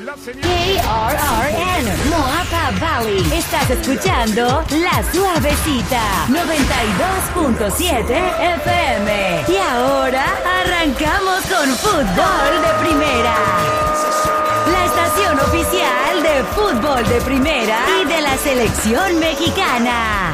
KRRN, Moapa Valley. Estás escuchando La Suavecita, 92.7 FM. Y ahora arrancamos con fútbol de primera. La estación oficial de fútbol de primera y de la selección mexicana.